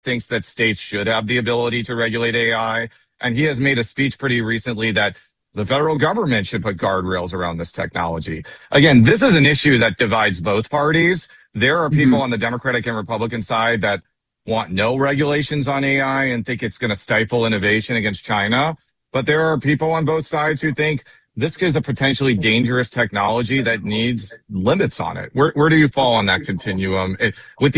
thinks that states should have the ability to regulate AI. And he has made a speech pretty recently that the federal government should put guardrails around this technology. Again, this is an issue that divides both parties. There are people on the Democratic and Republican side that want no regulations on AI and think it's going to stifle innovation against China. But there are people on both sides who think this is a potentially dangerous technology that needs limits on it. Where do you fall on that continuum? With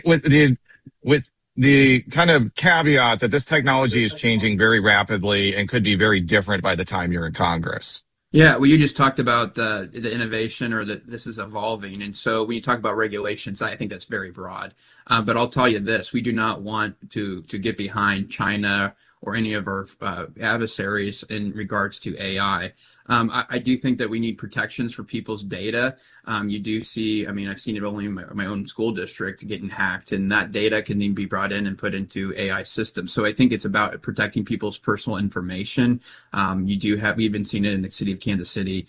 the kind of caveat that this technology is changing very rapidly and could be very different by the time you're in Congress. Yeah, well, you just talked about the innovation or that this is evolving. And so when you talk about regulations, I think that's very broad. But I'll tell you this, we do not want to get behind China or any of our adversaries in regards to AI. I do think that we need protections for people's data. You do see, I mean, I've seen it only in my own school district getting hacked, and that data can then be brought in and put into AI systems. So I think it's about protecting people's personal information. We've even seen it in the city of Kansas City,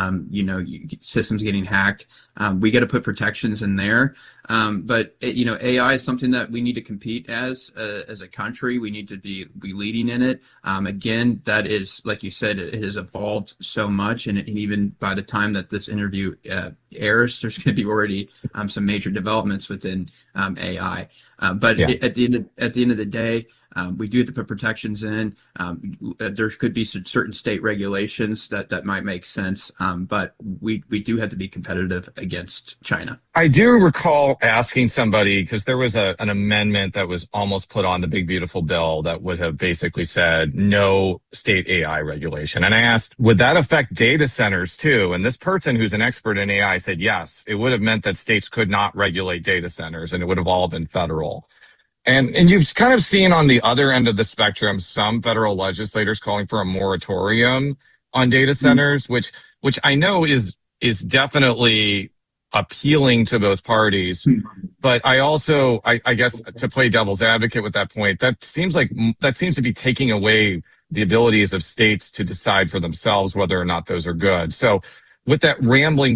systems getting hacked. We got to put protections in there. But AI is something that we need to compete as a country. We need to be leading in it. Again, that is, like you said, it has evolved so much, and even by the time that this interview airs, there's going to be already some major developments within AI. But at the end of the day, we do have to put protections in. There could be certain state regulations that might make sense, but we do have to be competitive against China. I do recall asking somebody, because there was an amendment that was almost put on the big, beautiful bill that would have basically said no state AI regulation. And I asked, would that affect data centers too? And this person who's an expert in AI said, yes, it would have meant that states could not regulate data centers and it would have all been federal. And you've kind of seen on the other end of the spectrum, some federal legislators calling for a moratorium on data centers, which I know is definitely appealing to both parties. But I also, I guess, to play devil's advocate with that point, that seems to be taking away the abilities of states to decide for themselves whether or not those are good. So with that rambling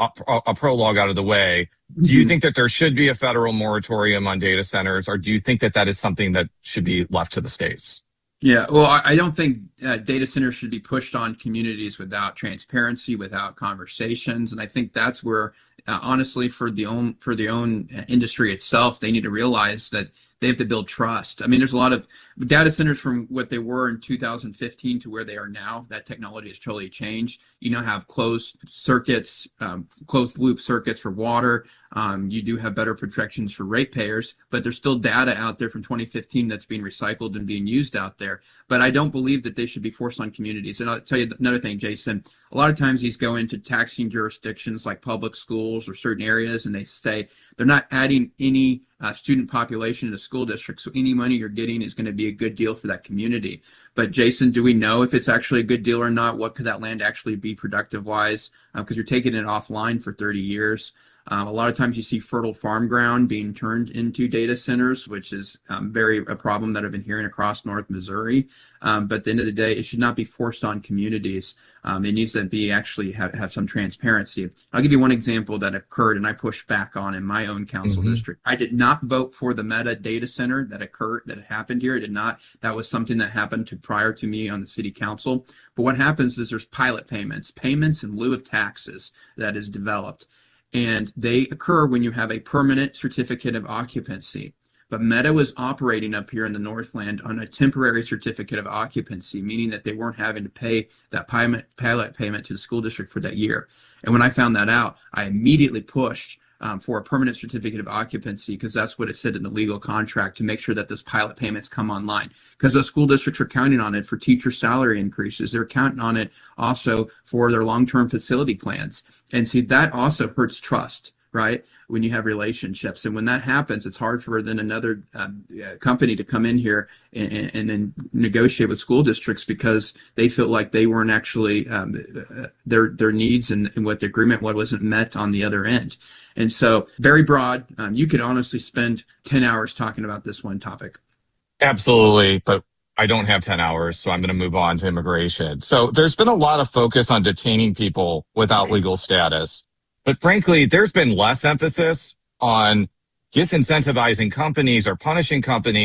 prologue out of the way, do you think that there should be a federal moratorium on data centers, or do you think that that is something that should be left to the states? Yeah, well, I don't think data centers should be pushed on communities without transparency, without conversations, and I think that's where, honestly, for the own industry itself, they need to realize that they have to build trust. I mean, there's a lot of data centers from what they were in 2015 to where they are now. That technology has totally changed. You now have closed circuits, closed loop circuits for water. You do have better protections for ratepayers, but there's still data out there from 2015 that's being recycled and being used out there. But I don't believe that they should be forced on communities. And I'll tell you another thing, Jason. A lot of times these go into taxing jurisdictions like public schools or certain areas, and they say they're not adding any student population to school districts, so any money you're getting is going to be a good deal for that community. But Jason, do we know if it's actually a good deal or not? What could that land actually be productive-wise? Because you're taking it offline for 30 years. A lot of times you see fertile farm ground being turned into data centers, which is a problem that I've been hearing across North Missouri. But at the end of the day, it should not be forced on communities. It needs to be actually have some transparency. I'll give you one example that occurred and I pushed back on in my own council district. I did not vote for the Meta data center that happened here. I did not. That was something that happened prior to me on the city council. But what happens is there's pilot payments in lieu of taxes that is developed. And they occur when you have a permanent certificate of occupancy. But Meta was operating up here in the Northland on a temporary certificate of occupancy, meaning that they weren't having to pay that pilot payment to the school district for that year. And when I found that out, I immediately pushed for a permanent certificate of occupancy, because that's what it said in the legal contract, to make sure that those pilot payments come online, because those school districts are counting on it for teacher salary increases. They're counting on it also for their long-term facility plans. And see, that also hurts trust, right? When you have relationships. And when that happens, it's hard for then another company to come in here and then negotiate with school districts, because they feel like they weren't actually, their needs and what the agreement wasn't met on the other end. And so very broad. You could honestly spend 10 hours talking about this one topic. Absolutely. But I don't have 10 hours, so I'm going to move on to immigration. So there's been a lot of focus on detaining people without legal status. But frankly, there's been less emphasis on disincentivizing companies or punishing companies